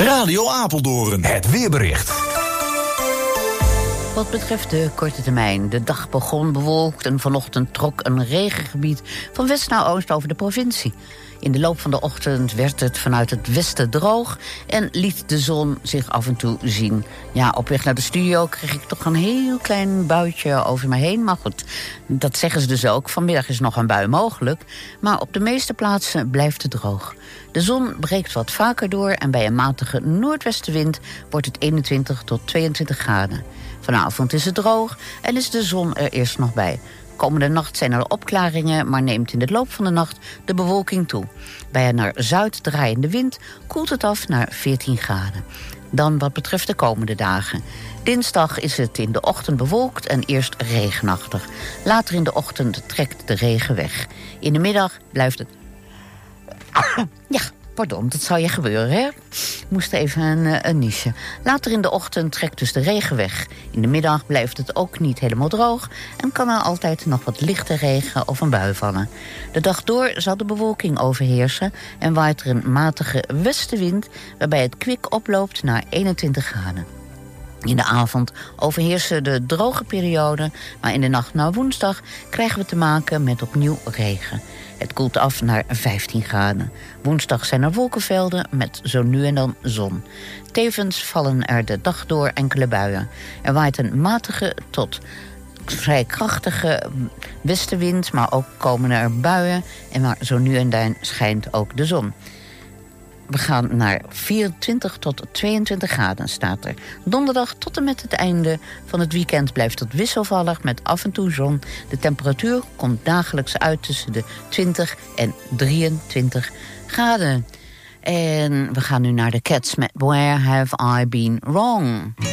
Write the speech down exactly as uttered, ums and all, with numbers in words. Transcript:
Radio Apeldoorn. Het weerbericht. Wat betreft de korte termijn. De dag begon bewolkt en vanochtend trok een regengebied van west naar oost over de provincie. In de loop van de ochtend werd het vanuit het westen droog en liet de zon zich af en toe zien. Ja, op weg naar de studio kreeg ik toch een heel klein buitje over me heen. Maar goed, dat zeggen ze dus ook. Vanmiddag is nog een bui mogelijk. Maar op de meeste plaatsen blijft het droog. De zon breekt wat vaker door en bij een matige noordwestenwind wordt het eenentwintig tot tweeëntwintig graden. Vanavond is het droog en is de zon er eerst nog bij. Komende nacht zijn er opklaringen, maar neemt in de loop van de nacht de bewolking toe. Bij een naar zuid draaiende wind koelt het af naar veertien graden. Dan wat betreft de komende dagen. Dinsdag is het in de ochtend bewolkt en eerst regenachtig. Later in de ochtend trekt de regen weg. In de middag blijft het... Ja, pardon, dat zou je gebeuren, hè? Ik moest even een, een niche. Later in de ochtend trekt dus de regen weg. In de middag blijft het ook niet helemaal droog en kan er altijd nog wat lichte regen of een bui vallen. De dag door zal de bewolking overheersen en waait er een matige westenwind, waarbij het kwik oploopt naar eenentwintig graden. In de avond overheersen de droge periode, maar in de nacht naar woensdag krijgen we te maken met opnieuw regen. Het koelt af naar vijftien graden. Woensdag zijn er wolkenvelden met zo nu en dan zon. Tevens vallen er de dag door enkele buien. Er waait een matige tot vrij krachtige westenwind, maar ook komen er buien en maar zo nu en dan schijnt ook de zon. We gaan naar vierentwintig tot tweeëntwintig graden, staat er. Donderdag tot en met het einde van het weekend blijft het wisselvallig met af en toe zon. De temperatuur komt dagelijks uit tussen de twintig en drieëntwintig graden. En we gaan nu naar de Cats met Where Have I Been Wrong?